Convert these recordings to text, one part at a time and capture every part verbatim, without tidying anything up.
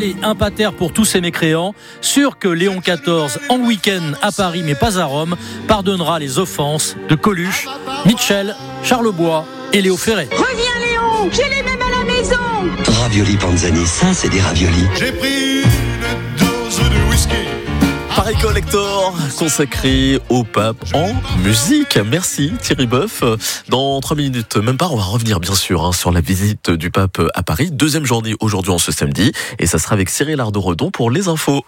Allez, un pater pour tous ces mécréants. Sûr que Léon quatorze, en week-end à Paris, mais pas à Rome, pardonnera les offenses de Coluche, Mitchell, Charlebois et Léo Ferré. Reviens Léon, j'ai les mêmes à la maison. Ravioli Panzani, ça c'est des raviolis. J'ai pris une dose de whisky. Paris Collector, consacré au pape en musique. Merci Thierry Boeuf. Dans trois minutes, même pas, on va revenir bien sûr hein, sur la visite du pape à Paris. Deuxième journée aujourd'hui en ce samedi. Et ça sera avec Cyril Ardo-Redon pour les infos.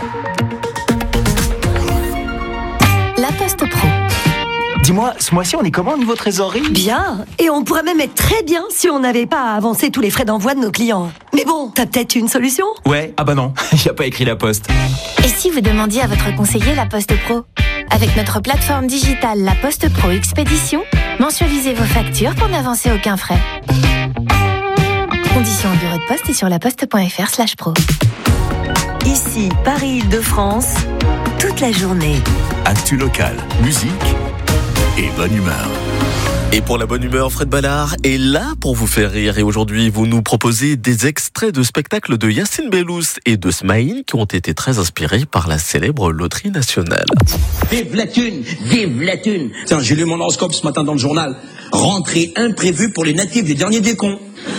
La Poste Pro. Dis-moi, ce mois-ci, on est comment au niveau trésorerie ? Bien. Et on pourrait même être très bien si on n'avait pas à avancer tous les frais d'envoi de nos clients. Mais bon, t'as peut-être une solution ? Ouais, ah bah non, il n'y a pas écrit la Poste. Et si vous demandiez à votre conseiller la Poste Pro ? Avec notre plateforme digitale La Poste Pro Expédition, mensualisez vos factures pour n'avancer aucun frais. Conditions en bureau de poste et sur laposte.fr slash pro. Ici, Paris-Île-de-France, toute la journée. Actu locale, musique et bonne humeur. Et pour la bonne humeur, Fred Ballard est là pour vous faire rire. Et aujourd'hui, vous nous proposez des extraits de spectacles de Yacine Bellous et de Smaïn qui ont été très inspirés par la célèbre loterie nationale. Vive la thune, vive la thune. Tiens, j'ai lu mon horoscope ce matin dans le journal. Rentrée imprévue pour les natifs des derniers décons.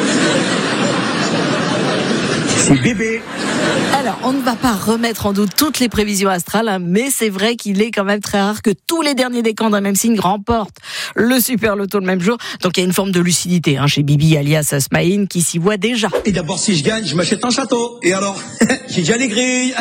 C'est bébé. Alors, on ne va pas remettre en doute toutes les prévisions astrales, hein, mais c'est vrai qu'il est quand même très rare que tous les derniers décans d'un même signe remportent le super loto le même jour. Donc, il y a une forme de lucidité hein, chez Bibi alias Smaïn qui s'y voit déjà. Et d'abord, si je gagne, je m'achète un château. Et alors, j'ai déjà les grilles.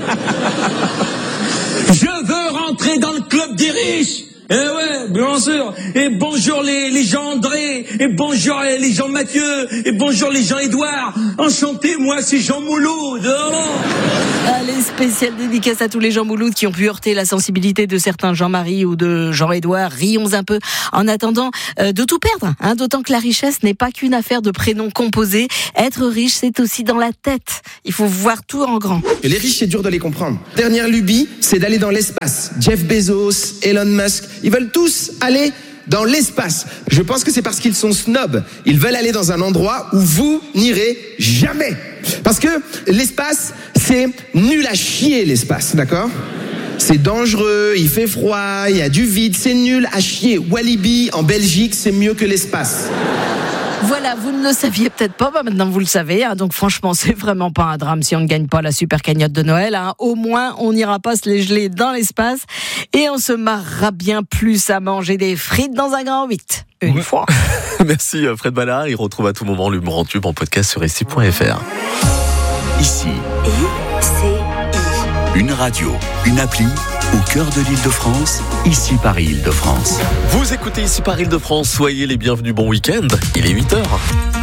Je veux rentrer dans le club des riches. Eh ouais, bien sûr. Et bonjour les, les Jean-André, et bonjour les, les Jean-Mathieu, et bonjour les Jean-Édouard. Enchanté, moi c'est Jean Mouloud. Oh. Allez, spéciale dédicace à tous les Jean Mouloud qui ont pu heurter la sensibilité de certains Jean-Marie ou de Jean-Édouard. Rions un peu en attendant euh, de tout perdre, hein, d'autant que la richesse n'est pas qu'une affaire de prénoms composés. Être riche, c'est aussi dans la tête. Il faut voir tout en grand. Et les riches, c'est dur de les comprendre. Dernière lubie, c'est d'aller dans l'espace. Jeff Bezos, Elon Musk, ils veulent tous aller dans l'espace. Je pense que c'est parce qu'ils sont snobs. Ils veulent aller dans un endroit où vous n'irez jamais. Parce que l'espace, c'est nul à chier, l'espace, d'accord ? C'est dangereux, il fait froid, il y a du vide, c'est nul à chier. Walibi, en Belgique, c'est mieux que l'espace. Voilà, vous ne le saviez peut-être pas, bah maintenant vous le savez. Hein, donc franchement, c'est vraiment pas un drame si on ne gagne pas la super cagnotte de Noël. Hein. Au moins, on n'ira pas se les geler dans l'espace et on se marrera bien plus à manger des frites dans un grand huit. Une ouais. fois. Merci Fred Ballard. Il retrouve à tout moment l'humour en tube en podcast sur ici point f r. Ici. I C I. Une radio, une appli. Au cœur de l'Île-de-France, ici Paris-Île-de-France. Vous écoutez ici Paris-Île-de-France, soyez les bienvenus, bon week-end, il est huit heures.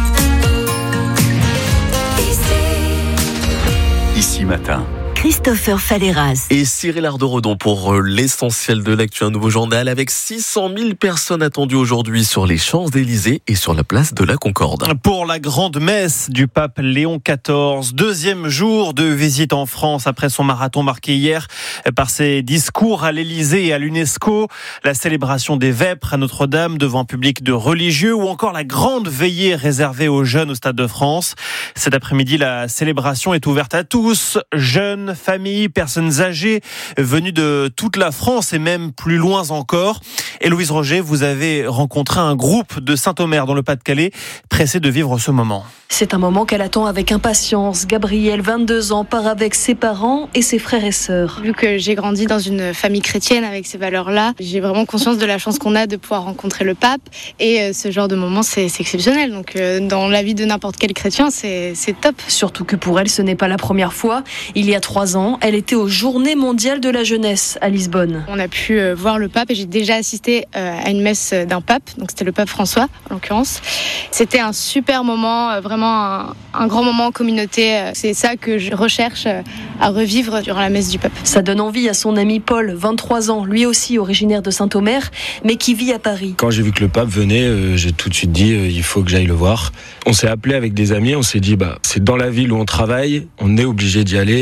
Ici matin. Christopher Falleras. Et Cyril Ardo-Redon pour l'essentiel de l'actu, un nouveau journal avec six cent mille personnes attendues aujourd'hui sur les Champs-Élysées et sur la place de la Concorde. Pour la grande messe du pape Léon quatorze, deuxième jour de visite en France après son marathon marqué hier par ses discours à l'Élysée et à l'UNESCO, la célébration des Vêpres à Notre-Dame devant un public de religieux ou encore la grande veillée réservée aux jeunes au Stade de France. Cet après-midi, la célébration est ouverte à tous, jeunes, familles, personnes âgées venues de toute la France et même plus loin encore. Héloïse Roger, vous avez rencontré un groupe de Saint-Omer dans le Pas-de-Calais, pressé de vivre ce moment. C'est un moment qu'elle attend avec impatience. Gabrielle, vingt-deux ans, part avec ses parents et ses frères et sœurs. Vu que j'ai grandi dans une famille chrétienne avec ces valeurs-là, j'ai vraiment conscience de la chance qu'on a de pouvoir rencontrer le pape. Et ce genre de moment, c'est, c'est exceptionnel. Donc dans la vie de n'importe quel chrétien, c'est, c'est top. Surtout que pour elle, ce n'est pas la première fois. Il y a trois ans, elle était aux Journées mondiales de la jeunesse à Lisbonne. On a pu voir le pape et j'ai déjà assisté à une messe d'un pape. Donc c'était le pape François, en l'occurrence. C'était un super moment, vraiment un, un grand moment en communauté. C'est ça que je recherche à revivre durant la messe du pape. Ça donne envie à son ami Paul, vingt-trois ans, lui aussi originaire de Saint-Omer, mais qui vit à Paris. Quand j'ai vu que le pape venait, euh, j'ai tout de suite dit euh, il faut que j'aille le voir. On s'est appelé avec des amis, on s'est dit bah c'est dans la ville où on travaille, on est obligé d'y aller, on a envie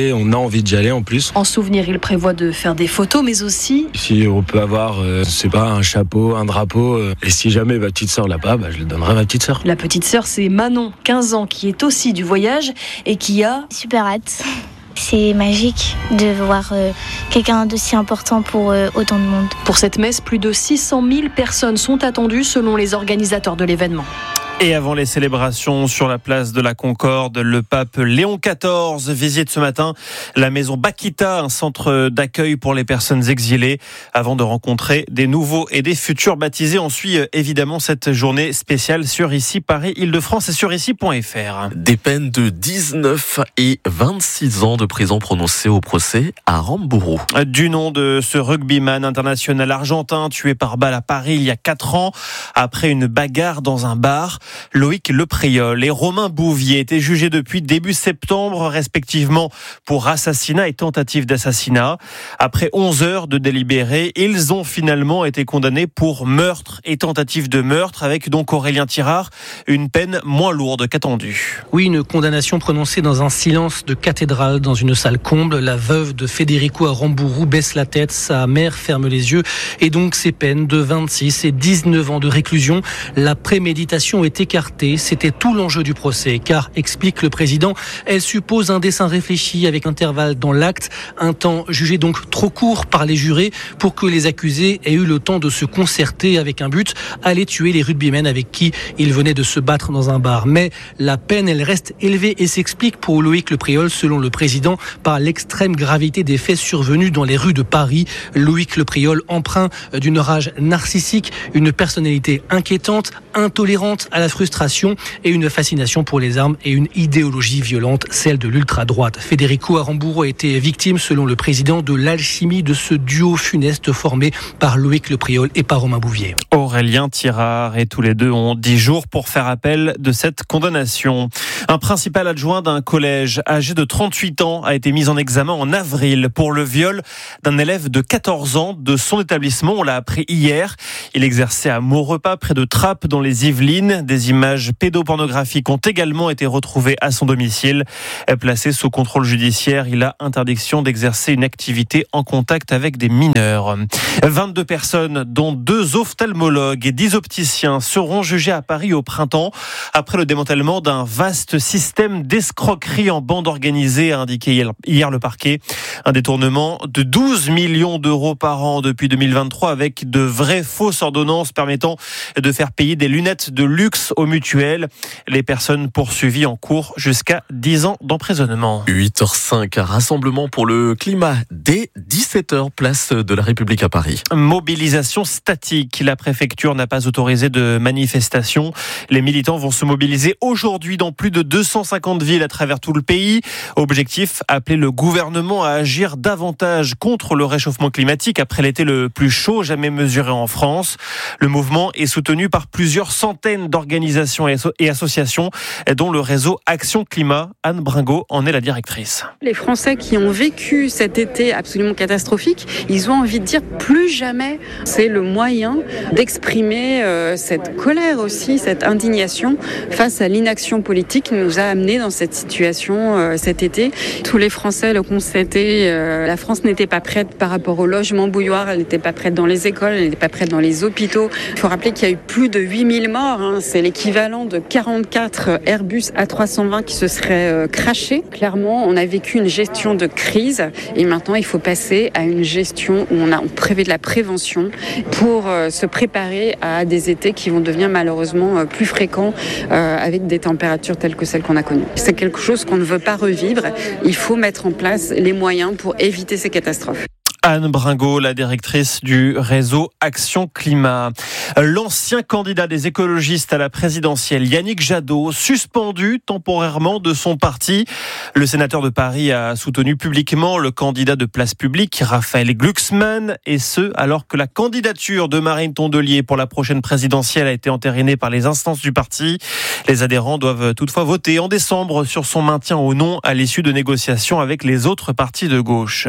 envie d'y aller en plus. En souvenir, il prévoit de faire des photos, mais aussi... Si on peut avoir, euh, je sais pas, un chapeau, un drapeau, euh, et si jamais ma petite sœur l'a pas, bah, je le donnerai à ma petite sœur. La petite sœur, c'est Manon, quinze ans, qui est aussi du voyage et qui a... Super hâte. C'est magique de voir euh, quelqu'un d'aussi important pour euh, autant de monde. Pour cette messe, plus de six cent mille personnes sont attendues selon les organisateurs de l'événement. Et avant les célébrations sur la place de la Concorde, le pape Léon quatorze visite ce matin la maison Bakita, un centre d'accueil pour les personnes exilées. Avant de rencontrer des nouveaux et des futurs baptisés, on suit évidemment cette journée spéciale sur Ici Paris, Île-de-France et sur ici point f r. Des peines de dix-neuf et vingt-six ans de prison prononcées au procès à Rambourou. Du nom de ce rugbyman international argentin tué par balle à Paris il y a quatre ans après une bagarre dans un bar. Loïc Lepriol et Romain Bouvier étaient jugés depuis début septembre, respectivement pour assassinat et tentative d'assassinat. Après onze heures de délibéré, ils ont finalement été condamnés pour meurtre et tentative de meurtre, avec donc Aurélien Tirard, une peine moins lourde qu'attendue. Oui, une condamnation prononcée dans un silence de cathédrale, dans une salle comble. La veuve de Federico Aramburú baisse la tête, sa mère ferme les yeux, et donc ces peines de vingt-six et dix-neuf ans de réclusion. La préméditation est écartée, c'était tout l'enjeu du procès, car, explique le président, elle suppose un dessein réfléchi avec intervalle dans l'acte, un temps jugé donc trop court par les jurés pour que les accusés aient eu le temps de se concerter avec un but, aller tuer les rugbymen avec qui ils venaient de se battre dans un bar. Mais la peine, elle reste élevée et s'explique pour Loïc Lepriol, selon le président, par l'extrême gravité des faits survenus dans les rues de Paris. Loïc Lepriol, empreint d'une rage narcissique, une personnalité inquiétante, intolérante à la frustration et une fascination pour les armes et une idéologie violente, celle de l'ultra-droite. Federico Aramburú a été victime, selon le président, de l'alchimie de ce duo funeste formé par Loïc Lepriol et par Romain Bouvier. Aurélien Tirard et tous les deux ont dix jours pour faire appel de cette condamnation. Un principal adjoint d'un collège âgé de trente-huit ans a été mis en examen en avril pour le viol d'un élève de quatorze ans de son établissement. On l'a appris hier. Il exerçait à Maurepas, près de Trappes, dans les Yvelines. Des images pédopornographiques ont également été retrouvées à son domicile. Placé sous contrôle judiciaire, il a interdiction d'exercer une activité en contact avec des mineurs. vingt-deux personnes, dont deux ophtalmologues et dix opticiens, seront jugés à Paris au printemps après le démantèlement d'un vaste système d'escroquerie en bande organisée, a indiqué hier le parquet. Un détournement de douze millions d'euros par an depuis deux mille vingt-trois, avec de vraies fausses ordonnances permettant de faire payer des lunettes de luxe aux mutuelles. Les personnes poursuivies en cours jusqu'à dix ans d'emprisonnement. huit heures cinq, rassemblement pour le climat dès dix-sept heures, place de la République à Paris. Mobilisation statique. La préfecture n'a pas autorisé de manifestation. Les militants vont se mobiliser aujourd'hui dans plus de deux cent cinquante villes à travers tout le pays. Objectif, appeler le gouvernement à agir davantage contre le réchauffement climatique après l'été le plus chaud jamais mesuré en France. Le mouvement est soutenu par plusieurs centaines d'organisations et associations, dont le réseau Action Climat. Anne Bringot en est la directrice. Les Français qui ont vécu cet été absolument catastrophique, ils ont envie de dire plus jamais. C'est le moyen d'exprimer euh, cette colère aussi, cette indignation face à l'inaction politique qui nous a amenés dans cette situation euh, cet été. Tous les Français le constataient, euh, la France n'était pas prête par rapport au logement bouilloire, elle n'était pas prête dans les écoles, elle n'était pas prête dans les hôpitaux. Il faut rappeler qu'il y a eu plus de huit mille morts, hein. C'est l'équivalent de quarante-quatre Airbus A trois cent vingt qui se seraient euh, crashés. Clairement, on a vécu une gestion de crise et maintenant il faut passer à une gestion où on a on prévoit de la prévention pour euh, se préparer à des étés qui vont devenir malheureusement euh, plus fréquents euh, avec des températures telles que celles qu'on a connues. C'est quelque chose qu'on ne veut pas revivre. Il faut mettre en place les moyens pour éviter ces catastrophes. Anne Bringot, la directrice du réseau Action Climat. L'ancien candidat des écologistes à la présidentielle, Yannick Jadot, suspendu temporairement de son parti. Le sénateur de Paris a soutenu publiquement le candidat de Place Publique, Raphaël Glucksmann, et ce, alors que la candidature de Marine Tondelier pour la prochaine présidentielle a été entérinée par les instances du parti. Les adhérents doivent toutefois voter en décembre sur son maintien ou non à l'issue de négociations avec les autres partis de gauche.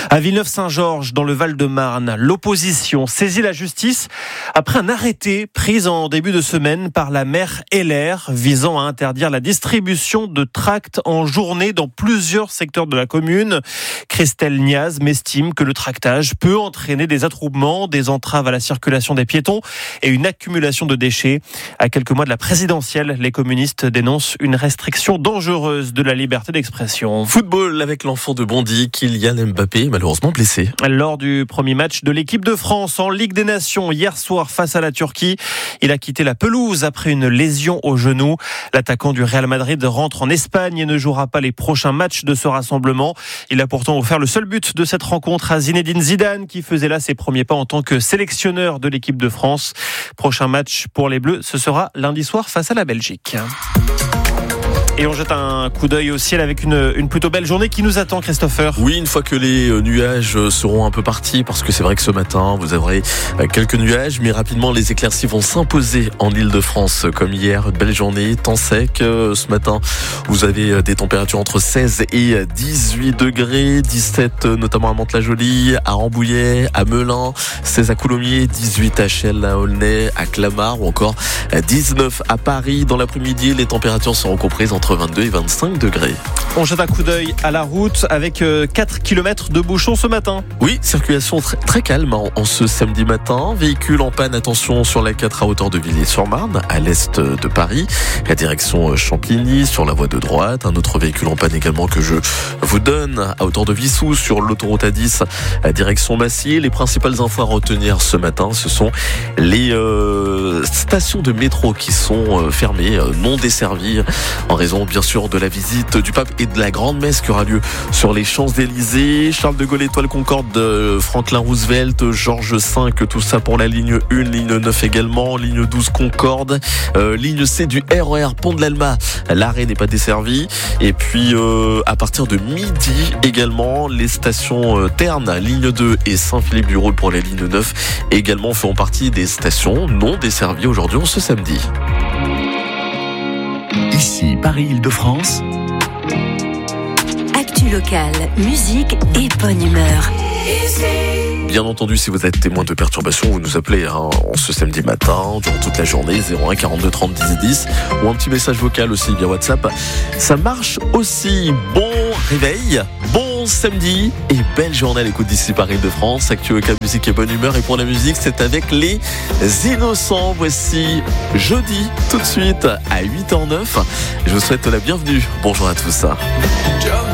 À Villeneuve-Saint-Georges, dans le Val-de-Marne, l'opposition saisit la justice après un arrêté pris en début de semaine par la maire Heller visant à interdire la distribution de tracts en journée dans plusieurs secteurs de la commune. Christelle Niaz m'estime que le tractage peut entraîner des attroupements, des entraves à la circulation des piétons et une accumulation de déchets. À quelques mois de la présidentielle, les communistes dénoncent une restriction dangereuse de la liberté d'expression. Football avec l'enfant de Bondy, Kylian Mbappé, malheureusement blessé. Lors du premier match de l'équipe de France en Ligue des Nations hier soir face à la Turquie, il a quitté la pelouse après une lésion au genou. L'attaquant du Real Madrid rentre en Espagne et ne jouera pas les prochains matchs de ce rassemblement. Il a pourtant offert le seul but de cette rencontre à Zinedine Zidane qui faisait là ses premiers pas en tant que sélectionneur de l'équipe de France. Prochain match pour les Bleus, ce sera lundi soir face à la Belgique. Et on jette un coup d'œil au ciel avec une, une plutôt belle journée qui nous attend, Christopher. Oui, une fois que les nuages seront un peu partis, parce que c'est vrai que ce matin, vous aurez quelques nuages, mais rapidement, les éclaircies vont s'imposer en Île-de-France, comme hier. Belle journée, temps sec. Ce matin, vous avez des températures entre seize et dix-huit degrés, dix-sept notamment à Mantes-la-Jolie, à Rambouillet, à Melun, seize à Coulommiers, dix-huit à Chelles, à Aulnay, à Clamart, ou encore dix-neuf à Paris. Dans l'après-midi, les températures seront comprises entre vingt-deux et vingt-cinq degrés. On jette un coup d'œil à la route avec quatre kilomètres de bouchons ce matin. Oui, circulation très, très calme en, en ce samedi matin. Véhicule en panne, attention sur la quatre à hauteur de Villiers-sur-Marne, à l'est de Paris. La direction Champigny sur la voie de droite. Un autre véhicule en panne également que je vous donne à hauteur de Vissou sur l'autoroute A dix, à direction Massy. Les principales infos à retenir ce matin, ce sont les euh, stations de métro qui sont euh, fermées, euh, non desservies en raison bien sûr de la visite du pape et de la grande messe qui aura lieu sur les Champs-Élysées. Charles de Gaulle, Étoile Concorde, Franklin Roosevelt, Georges cinq, tout ça pour la ligne un, ligne neuf également, ligne douze Concorde, euh, ligne C du R E R Pont de l'Alma, l'arrêt n'est pas desservi. Et puis euh, à partir de midi également, les stations euh, Terne, ligne deux et Saint-Philippe-du-Roule pour la ligne neuf également feront partie des stations non desservies aujourd'hui en ce samedi. Ici, Paris-Île-de-France. Actu locale, musique et bonne humeur. Bien entendu, si vous êtes témoin de perturbations, vous nous appelez hein, en ce samedi matin, durant toute la journée, zéro un quarante-deux trente dix dix, ou un petit message vocal aussi via WhatsApp. Ça marche aussi. Bon réveil, bon samedi et belle journée à l'écoute d'ici Paris-Île-de-France. Actu local, musique et bonne humeur. Et pour la musique, c'est avec les Innocents. Voici jeudi, tout de suite à huit heures zéro neuf. Je vous souhaite la bienvenue. Bonjour à tous.